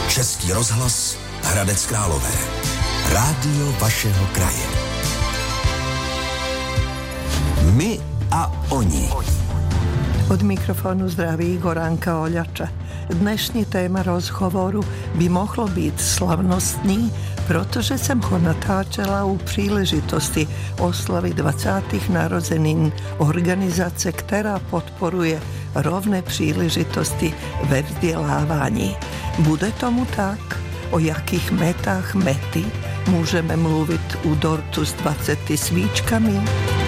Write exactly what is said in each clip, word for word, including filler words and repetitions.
Český rozhlas Hradec Králové. Rádio vašeho kraje. My a oni. Od mikrofonu zdraví Goranka Oljača. Dnešní téma rozhovoru by mohlo být slavnostný, protože jsem ho natáčela u příležitosti oslavy dvacátých narozenin organizace, která podporuje rovné příležitosti ve vzdělávání. Bude tomu tak? O jakých metách mety můžeme mluvit u dortu s dvaceti svíčkami?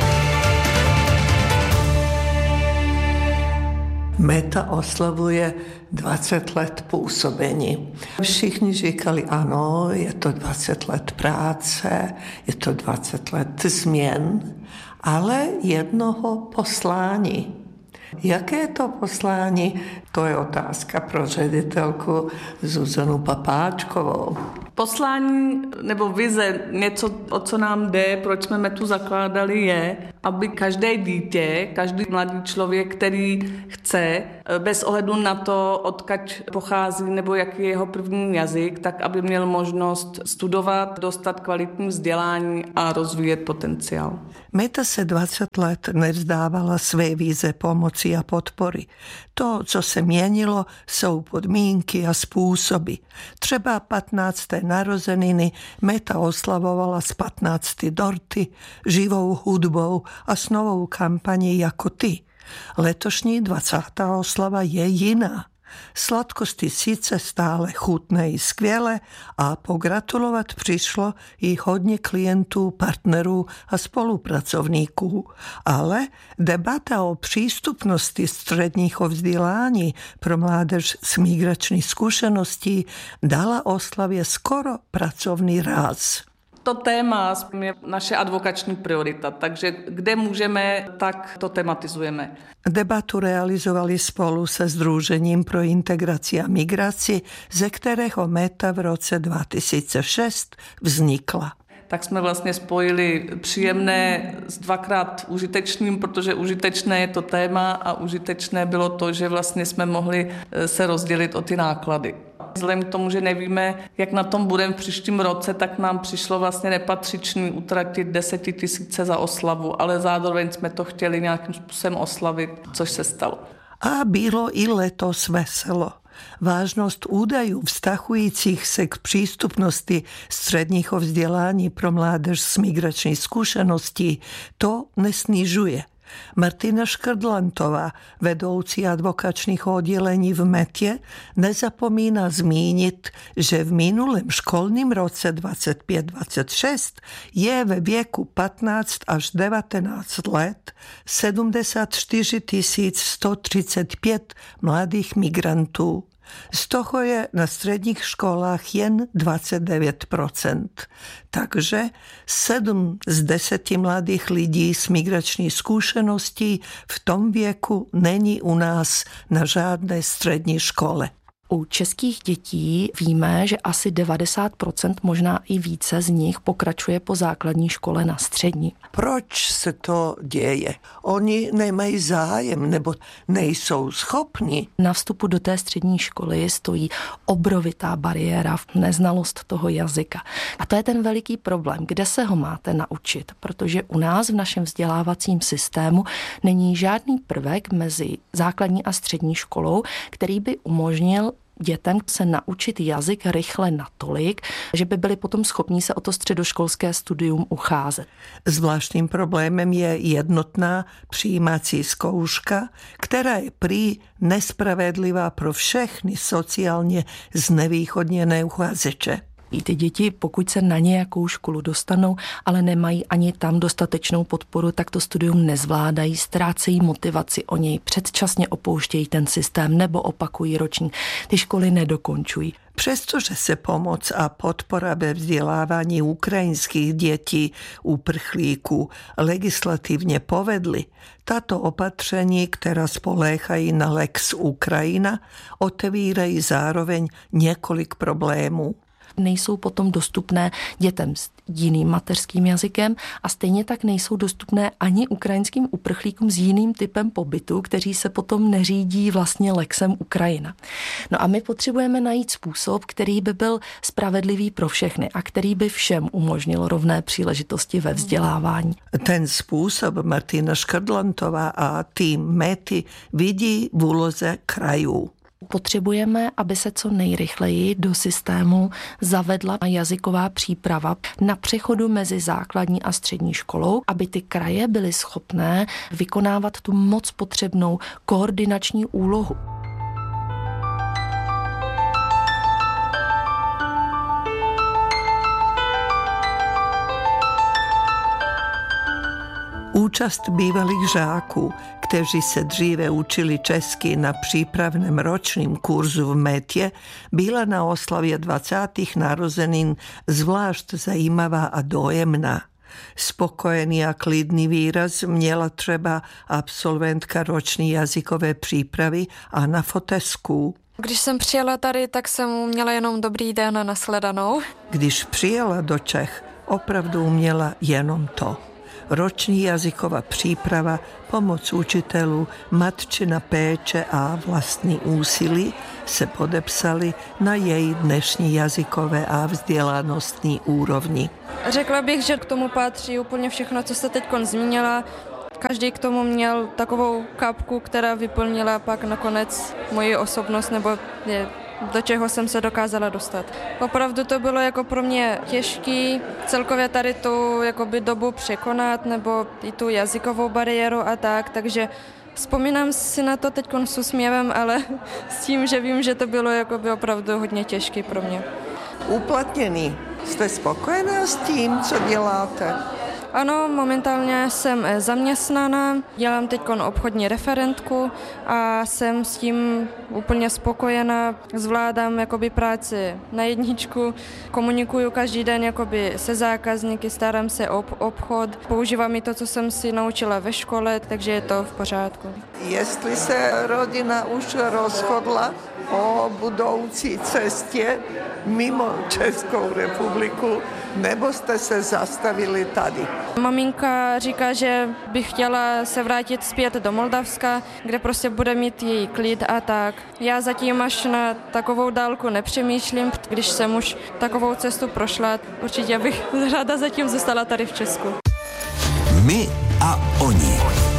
Meta oslavuje dvacet let působení. Všichni říkali, ano, je to dvacet let práce, je to dvacet let změn, ale jednoho poslání. Jaké je to poslání? To je otázka pro ředitelku Zuzanu Papáčkovou. Poslání nebo vize, něco, o co nám jde, proč jsme Metu zakládali, je, aby každé dítě, každý mladý člověk, který chce, bez ohledu na to, odkud pochází nebo jaký je jeho první jazyk, tak aby měl možnost studovat, dostat kvalitní vzdělání a rozvíjet potenciál. Meta se dvacet let nevzdávala své vize pomoci a podpory. To, co se měnilo, jsou podmínky a způsoby. Třeba patnácté narozeniny Meta oslavovala s patnácti dorty, živou hudbou a s novou kampaní Jako ty. Letošní dvacátá oslava je jiná. Sladkosti sice stále chutné i skvěle a pogratulovat přišlo i hodně klientů, partnerů a spolupracovníků. Ale debata o přístupnosti středního vzdělání pro mládež s migrační zkušeností dala oslavě skoro pracovní ráz. To téma je naše advokační priorita, takže kde můžeme, tak to tematizujeme. Debatu realizovali spolu se Sdružením pro integraci a migraci, ze kterého Meta v roce dva tisíce šest vznikla. Tak jsme vlastně spojili příjemné s dvakrát užitečným, protože užitečné je to téma a užitečné bylo to, že vlastně jsme mohli se rozdělit o ty náklady. Vzhledem k tomu, že nevíme, jak na tom budeme v příštím roce, tak nám přišlo vlastně nepatřičný utratit desetitisíce za oslavu, ale zároveň jsme to chtěli nějakým způsobem oslavit, což se stalo. A bylo i letos veselo. Vážnost údajů vztahujících se k přístupnosti středního vzdělání pro mládež s migrační zkušeností to nesnižuje. Martina Škrdlantová, vedoucí advokačních oddělení v Metě, nezapomíná zmínit, že v minulém školním roce dvacet pět dvacet šest je ve věku patnáct až devatenáct let sedmdesát čtyři tisíc sto třicet pět mladých migrantů. Z toho je na středních školách jen dvacet devět procent. Takže sedm z deseti mladých lidí s migrační zkušeností v tom věku není u nás na žádné střední škole. U českých dětí víme, že asi devadesát procent, možná i více z nich pokračuje po základní škole na střední. Proč se to děje? Oni nemají zájem nebo nejsou schopni. Na vstupu do té střední školy stojí obrovitá bariéra, neznalost toho jazyka. A to je ten veliký problém, kde se ho máte naučit, protože u nás v našem vzdělávacím systému není žádný prvek mezi základní a střední školou, který by umožnil dětem se naučit jazyk rychle natolik, že by byli potom schopní se o to středoškolské studium ucházet. Zvláštním problémem je jednotná přijímací zkouška, která je prý nespravedlivá pro všechny sociálně znevýhodněné uchazeče. I ty děti, pokud se na nějakou školu dostanou, ale nemají ani tam dostatečnou podporu, tak to studium nezvládají, ztrácejí motivaci o něj, předčasně opouštějí ten systém nebo opakují ročník. Ty školy nedokončují. Přestože se pomoc a podpora ve vzdělávání ukrajinských dětí uprchlíků legislativně povedly, tato opatření, která spoléhají na Lex Ukrajina, otevírají zároveň několik problémů. nejsou potom dostupné dětem s jiným mateřským jazykem a stejně tak nejsou dostupné ani ukrajinským uprchlíkům s jiným typem pobytu, kteří se potom neřídí vlastně lexem Ukrajina. No a my potřebujeme najít způsob, který by byl spravedlivý pro všechny a který by všem umožnil rovné příležitosti ve vzdělávání. Ten způsob Martina Škrdlantová a tým Mety vidí v úloze krajů. Potřebujeme, aby se co nejrychleji do systému zavedla jazyková příprava na přechodu mezi základní a střední školou, aby ty kraje byly schopné vykonávat tu moc potřebnou koordinační úlohu. Účast bývalých žáků, kteří se dříve učili česky na přípravném ročním kurzu v Metě, byla na oslavě dvacátých narozenin zvlášť zajímavá a dojemná. Spokojený a klidný výraz měla třeba absolventka roční jazykové přípravy Anna Fotesku. Když jsem přijela tady, tak jsem měla jenom dobrý den a nashledanou. Když přijela do Čech, opravdu měla jenom to. Roční jazyková příprava, pomoc učitelů, matčina péče a vlastní úsilí se podepsali na její dnešní jazykové a vzdělanostní úrovni. Řekla bych, že k tomu patří úplně všechno, co jste teď zmínila. Každý k tomu měl takovou kapku, která vyplnila pak nakonec moji osobnost, nebo je, do čeho jsem se dokázala dostat. Opravdu to bylo jako pro mě těžký celkově tady tu jakoby dobu překonat, nebo i tu jazykovou bariéru a tak, takže vzpomínám si na to teď s úsměvem, ale s tím, že vím, že to bylo jakoby opravdu hodně těžký pro mě. Uplatněný. Jste spokojená s tím, co děláte? Ano, momentálně jsem zaměstnaná, dělám teď obchodní referentku a jsem s tím úplně spokojená. Zvládám jakoby práci na jedničku, komunikuju každý den jakoby se zákazníky, starám se o obchod, používám i to, co jsem si naučila ve škole, takže je to v pořádku. Jestli se rodina už rozhodla o budoucí cestě mimo Českou republiku, nebo jste se zastavili tady? Maminka říká, že by chtěla se vrátit zpět do Moldavska, kde prostě bude mít její klid a tak. Já zatím až na takovou dálku nepřemýšlím, když jsem už takovou cestu prošla. Určitě bych ráda zatím zůstala tady v Česku. My a oni.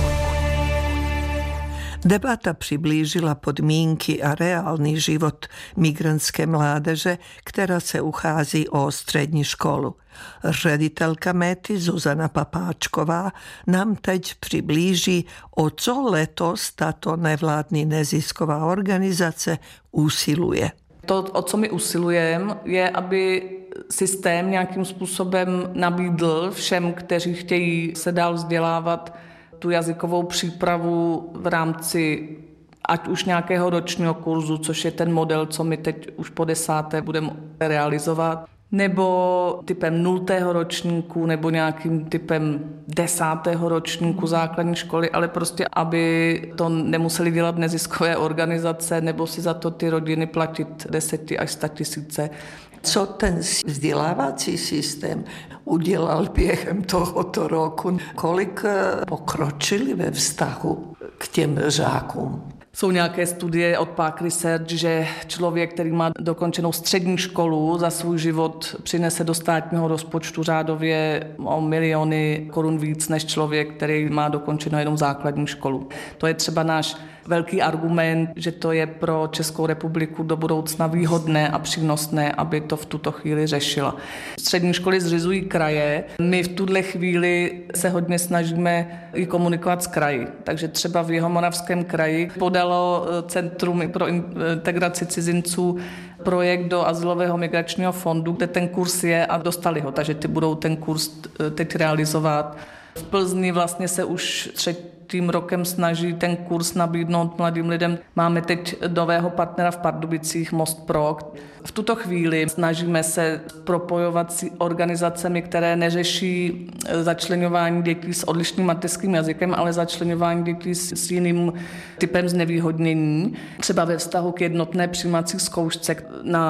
Debata přiblížila podmínky a reálný život migrantské mládeže, která se uchází o střední školu. Ředitelka Mety Zuzana Papáčková nám teď přiblíží, o co letos tato nevládní nezisková organizace usiluje. To, o co my usilujeme, je, aby systém nějakým způsobem nabídl všem, kteří chtějí se dál vzdělávat, tu jazykovou přípravu v rámci ať už nějakého ročního kurzu, což je ten model, co my teď už po desáté budeme realizovat, nebo typem nultého ročníku, nebo nějakým typem desátého ročníku základní školy, ale prostě, aby to nemuseli dělat neziskové organizace, nebo si za to ty rodiny platit deseti až sta tisíce. Co ten vzdělávací systém udělal během tohoto roku? Kolik pokročili ve vztahu k těm žákům? Jsou nějaké studie od Park Research, že člověk, který má dokončenou střední školu, za svůj život přinese do státního rozpočtu řádově o miliony korun víc, než člověk, který má dokončenou jenom základní školu. To je třeba náš velký argument, že to je pro Českou republiku do budoucna výhodné a přínosné, aby to v tuto chvíli řešila. Střední školy zřizují kraje. My v tuhle chvíli se hodně snažíme i komunikovat s kraji. Takže třeba v Jihomoravském kraji podalo Centrum pro integraci cizinců projekt do Azylového migračního fondu, kde ten kurz je a dostali ho, takže ty budou ten kurz teď realizovat. V Plzni vlastně se už třetím rokem snaží ten kurz nabídnout mladým lidem. Máme teď nového partnera v Pardubicích, Most Pro. V tuto chvíli snažíme se propojovat s organizacemi, které neřeší začleňování dětí s odlišným mateřským jazykem, ale začleňování dětí s, s jiným typem znevýhodnění. Třeba ve vztahu k jednotné přijímací zkoušce na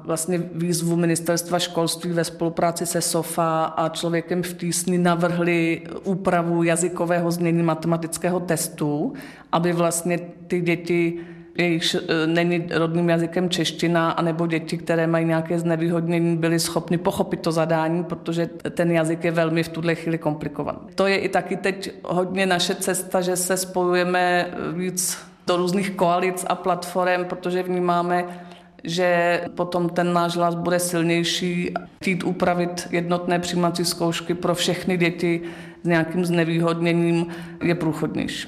vlastně výzvu Ministerstva školství ve spolupráci se SOFA a Člověkem v tísni navrhli úpravu jazykového znění matematického testu, aby vlastně ty děti, jejichž není rodným jazykem čeština, anebo děti, které mají nějaké znevýhodnění, byly schopny pochopit to zadání, protože ten jazyk je velmi v tuhle chvíli komplikovaný. To je i taky teď hodně naše cesta, že se spojujeme víc do různých koalic a platform, protože vnímáme, že potom ten náš hlas bude silnější. Chtít upravit jednotné přijímací zkoušky pro všechny děti s nějakým znevýhodněním je průchodnější.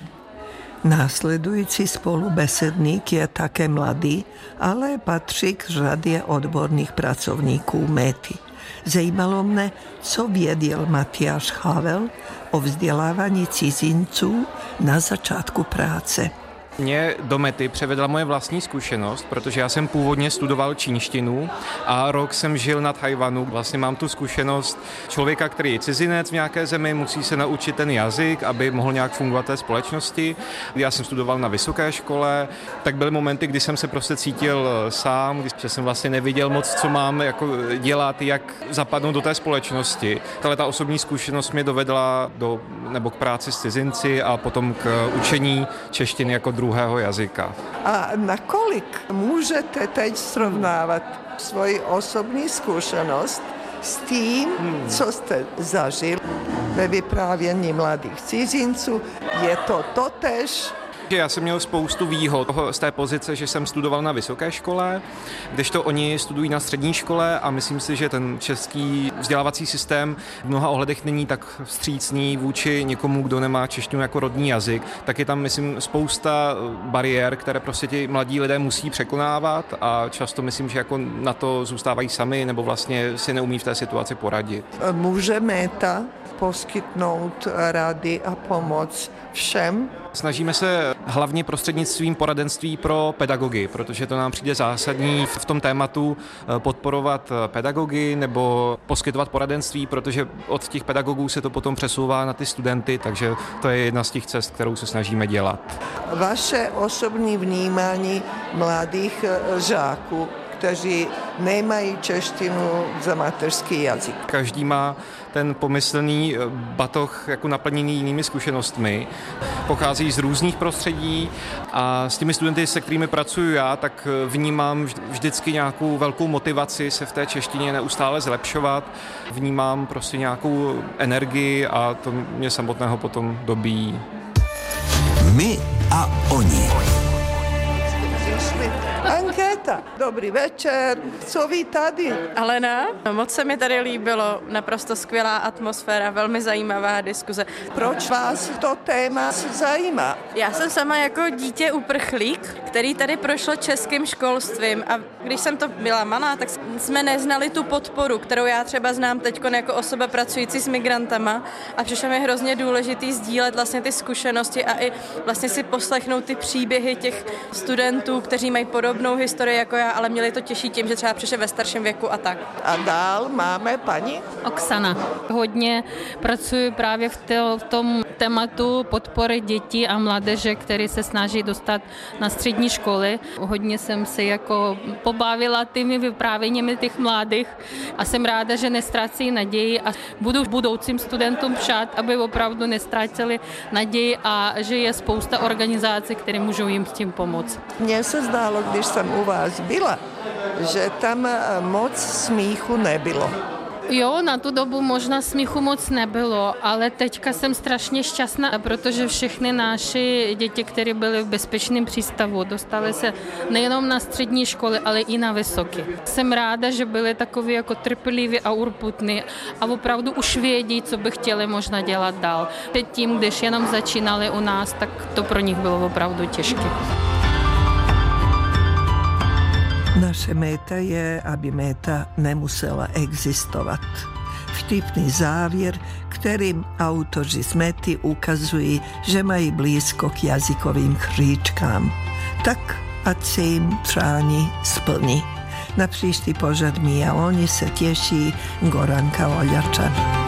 Následující spolubesedník je také mladý, ale patří k řadě odborných pracovníků Mety. Zajímalo mne, co věděl Matyáš Havel o vzdělávání cizinců na začátku práce. Mě do Mety převedla moje vlastní zkušenost, protože já jsem původně studoval čínštinu a rok jsem žil na Tchaj-wanu. Vlastně mám tu zkušenost člověka, který je cizinec v nějaké zemi, musí se naučit ten jazyk, aby mohl nějak fungovat v té společnosti. Já jsem studoval na vysoké škole, tak byly momenty, kdy jsem se prostě cítil sám, když jsem vlastně neviděl moc, co mám jako dělat, jak zapadnout do té společnosti. Tahle ta osobní zkušenost mě dovedla do, nebo k práci s cizinci a potom k učení češtiny jako druhého jazyka. A nakolik můžete teď srovnávat svoji osobní zkušenost s tím, hmm. co jste zažil ve vyprávění mladých cizinců? Je to totéž? Já jsem měl spoustu výhod z té pozice, že jsem studoval na vysoké škole, kdežto oni studují na střední škole a myslím si, že ten český vzdělávací systém v mnoha ohledech není tak vstřícný vůči někomu, kdo nemá češtinu jako rodný jazyk. Tak je tam, myslím, spousta bariér, které prostě ti mladí lidé musí překonávat a často myslím, že jako na to zůstávají sami nebo vlastně si neumí v té situaci poradit. Může Meta poskytnout rady a pomoc všem? Snažíme se hlavně prostřednictvím poradenství pro pedagogy, protože to nám přijde zásadní v tom tématu podporovat pedagogy nebo poskytovat poradenství, protože od těch pedagogů se to potom přesouvá na ty studenty, takže to je jedna z těch cest, kterou se snažíme dělat. Vaše osobní vnímání mladých žáků, kteří nemají češtinu za mateřský jazyk. Každý má ten pomyslný batoh jako naplněný jinými zkušenostmi. Pochází z různých prostředí a s těmi studenty, se kterými pracuji já, tak vnímám vždycky nějakou velkou motivaci se v té češtině neustále zlepšovat. Vnímám prostě nějakou energii a to mě samotného potom dobíjí. My a oni. Anketa, dobrý večer, co vy tady? Alena, moc se mi tady líbilo, naprosto skvělá atmosféra, velmi zajímavá diskuze. Proč vás to téma zajímá? Já jsem sama jako dítě uprchlík, který tady prošel českým školstvím a když jsem to byla malá, tak jsme neznali tu podporu, kterou já třeba znám teď jako osoba pracující s migrantama a přišlo mi hrozně důležitý sdílet vlastně ty zkušenosti a i vlastně si poslechnout ty příběhy těch studentů, kteří mají podobnou historii jako já, ale měli to těžší tím, že třeba přišli ve starším věku a tak. A dál máme paní? Oksana. Hodně pracuji právě v, to, v tom tématu podpory dětí a mládeže, který se snaží dostat na střední školy. Hodně jsem se jako pobavila těmi vyprávěními těch mladých a jsem ráda, že nestrácí naději a budu budoucím studentům přát, aby opravdu nestráceli naději a že je spousta organizací, které můžou jim s tím pomoct. Mně se zdálo, když jsem u vás byla, že tam moc smíchu nebylo. Jo, na tu dobu možná smíchu moc nebylo, ale teďka jsem strašně šťastná, protože všechny naše děti, které byly v bezpečném přístavu, dostaly se nejenom na střední školy, ale i na vysoké. Jsem ráda, že byly takový jako trpěliví a urputní a opravdu už vědí, co by chtěli možná dělat dál. Předtím, když jenom začínali u nás, tak to pro nich bylo opravdu těžké. Naše meta je, aby meta nemusela existovat. Vtipný závěr, kterým autoři z Mety ukazují, že mají blízko k jazykovým chříčkám. Tak, ať se jim přání splní. Na příští pořad My a oni se těší Goranka Oljačan.